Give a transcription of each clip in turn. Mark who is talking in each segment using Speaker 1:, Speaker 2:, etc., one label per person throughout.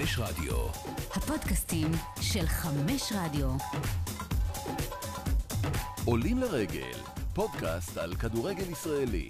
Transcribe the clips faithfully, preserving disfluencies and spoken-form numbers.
Speaker 1: חמש רדיו.
Speaker 2: הפודקאסטים של חמש רדיו.
Speaker 1: עולים לרגל, פודקאסט על כדורגל ישראלי.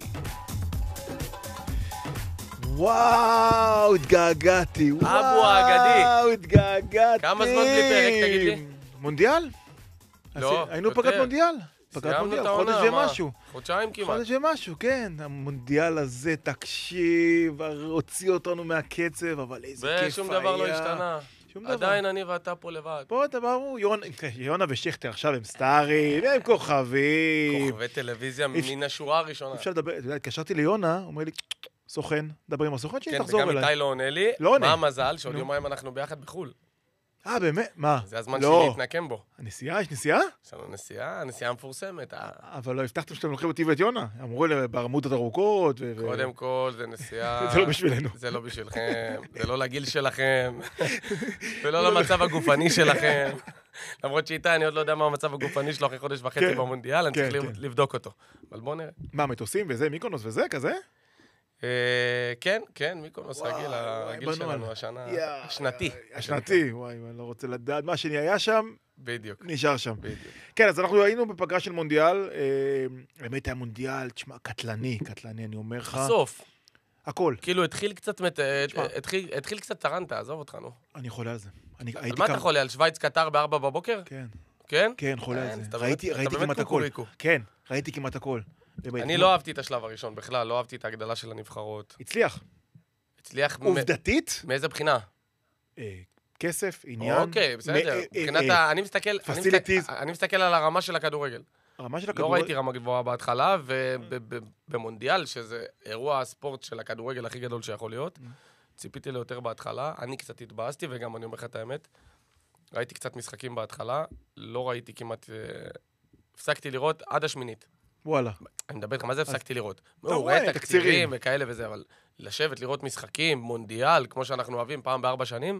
Speaker 3: וואו, התגעגעתי.
Speaker 4: אבו האגדי.
Speaker 3: וואו, התגעגעתי.
Speaker 4: כמה זמן בלי פרק, תגיד לי?
Speaker 3: מונדיאל?
Speaker 4: לא,
Speaker 3: היינו
Speaker 4: יותר.
Speaker 3: פגרת מונדיאל. פגרת
Speaker 4: סיימנו
Speaker 3: מונדיאל,
Speaker 4: את
Speaker 3: חודש
Speaker 4: העונה, מה?
Speaker 3: ומשהו.
Speaker 4: חודשיים כמעט.
Speaker 3: חודש ומשהו, כן. המונדיאל הזה, תקשיב, הוציא אותנו מהקצב, אבל איזה כיף היה.
Speaker 4: ושום דבר לא השתנה.
Speaker 3: שום דבר.
Speaker 4: עדיין אני ואתה פה לבד.
Speaker 3: פה אתה ברור, יונה ושכטר עכשיו הם סטארים, הם כוכבים.
Speaker 4: כוכבי טלוויזיה מן השורה הראשונה.
Speaker 3: אפשר לדבר, אתה יודע, התקשרתי ליונה, הוא אומר לי, סוכן, דבר עם הסוכן שלי,
Speaker 4: כן,
Speaker 3: תחזור
Speaker 4: וגם
Speaker 3: אליי.
Speaker 4: איתי לא עונה לי.
Speaker 3: לא עונה.
Speaker 4: מה המזל שעוד
Speaker 3: נו.
Speaker 4: יומיים אנחנו ביחד בחול.
Speaker 3: אה, באמת? מה?
Speaker 4: זה הזמן
Speaker 3: לא.
Speaker 4: שלי להתנקם בו.
Speaker 3: הנסיעה? יש נסיעה?
Speaker 4: יש לנו נסיעה, הנסיעה המפורסמת. אה,
Speaker 3: אבל לא הבטחתם שאתם הולכים אותי ואת יונה. אמרו לי ברמות ארוכות. ו- ו-
Speaker 4: קודם כל, זה נסיעה...
Speaker 3: זה לא בשבילנו.
Speaker 4: זה לא בשבילכם, זה לא לגיל שלכם, ולא למצב הגופני שלכם. למרות שאיתי, אני עוד לא יודע מה המצב הגופני שלו אחרי חודש וחצי
Speaker 3: כן.
Speaker 4: במונדיאל, אני
Speaker 3: כן,
Speaker 4: צריך
Speaker 3: כן.
Speaker 4: לבדוק אותו. אבל בואו נראה.
Speaker 3: מה, מטוסים וזה, מיקונוס וזה, כזה?
Speaker 4: אה, כן, כן, מיקונוס
Speaker 3: וואי,
Speaker 4: רגיל,
Speaker 3: וואי,
Speaker 4: הגיל
Speaker 3: בנועל.
Speaker 4: שלנו, השנה,
Speaker 3: יא,
Speaker 4: השנתי.
Speaker 3: השנתי, וואי, אני לא רוצה לדעת. מה שאני היה שם,
Speaker 4: בדיוק,
Speaker 3: נשאר שם.
Speaker 4: בדיוק.
Speaker 3: כן, אז אנחנו היינו בפגרה של מונדיאל. אה, באמת היה מונדיאל, תשמע, קטלני, קטלני, אני אומר לך.
Speaker 4: בסוף,
Speaker 3: הכל.
Speaker 4: כאילו התחיל קצת, מת-
Speaker 3: תשמע.
Speaker 4: התחיל התחיל קצת טרנטה, עזוב אותך, נו.
Speaker 3: אני חולה על זה. אני
Speaker 4: על
Speaker 3: הייתי
Speaker 4: מה אתה
Speaker 3: כמה-
Speaker 4: חולה? על שוויץ קטר בארבע בבוקר?
Speaker 3: כן,
Speaker 4: כן?
Speaker 3: כן, חולה
Speaker 4: אין,
Speaker 3: על זה.
Speaker 4: אתה
Speaker 3: ראיתי
Speaker 4: באמת-
Speaker 3: ראיתי
Speaker 4: אתה באמת
Speaker 3: כמעט הכל.
Speaker 4: קוקוריקו.
Speaker 3: כן, ראיתי כמעט הכל. באמת.
Speaker 4: אני לא אהבתי את השלב הראשון בכלל, לא אהבתי את ההגדלה של הנבחרות.
Speaker 3: הצליח.
Speaker 4: הצליח... מ-
Speaker 3: עובדתית,
Speaker 4: מאיזה בחינה?
Speaker 3: אה, כסף, עניין.
Speaker 4: אוקיי, בסדר.
Speaker 3: מ- אה,
Speaker 4: מבחינת
Speaker 3: אה,
Speaker 4: ה... אני מסתכל... אני
Speaker 3: facilities.
Speaker 4: מסתכל- אני מסתכל על הרמה של הכדורגל.
Speaker 3: הרמה של
Speaker 4: לא
Speaker 3: הכדורגל.
Speaker 4: ראיתי רמה גבוהה בהתחלה, ובמונדיאל, שזה אירוע הספורט של הכדורגל הכי גדול שיכול להיות, ציפיתי ליותר בהתחלה. אני קצת התבאסתי, וגם אני אומר לך את האמת, ראיתי קצת משחקים בהתחלה, לא ראיתי כמעט... אה, הפסקתי לראות עד השמינית.
Speaker 3: וואלה.
Speaker 4: אני מדבר איתך, מה זה הפסקתי לראות?
Speaker 3: אתה
Speaker 4: הוא
Speaker 3: רואה,
Speaker 4: רואה
Speaker 3: תקצירים.
Speaker 4: תקצירים וכאלה וזה, אבל לשבת, לראות משחקים, מונדיאל, כמו שאנחנו אוהבים פעם בארבע שנים,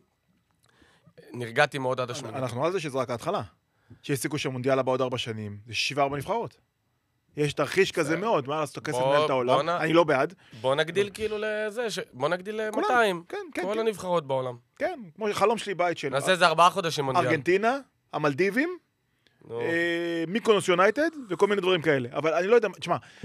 Speaker 4: נרגעתי מאוד עד השמינית.
Speaker 3: אנחנו על זה שזה רק ההתחלה. שיש סיכוי שהמונדיאל הבא עוד ארבע שנים, זה שבעה ארבע נבחרות. יש תרחיש כזה מאוד, מה לעשות כסף
Speaker 4: בוא-
Speaker 3: מנהל את
Speaker 4: בוא
Speaker 3: העולם,
Speaker 4: נ-
Speaker 3: אני לא בעד.
Speaker 4: בוא נגדיל כאילו לזה, ש- בוא נגדיל
Speaker 3: כולם.
Speaker 4: ל-מאתיים.
Speaker 3: כן, כן,
Speaker 4: כל
Speaker 3: כן.
Speaker 4: הנבחרות בעולם.
Speaker 3: כן, כמו חלום שלי בית של
Speaker 4: נעשה איזה ארבעה חודשים מונדיאל.
Speaker 3: ארגנטינה, המלדיבים,
Speaker 4: נו.
Speaker 3: אה, מיקונוס יונייטד וכל מיני דברים כאלה. אבל אני לא יודע, תשמע,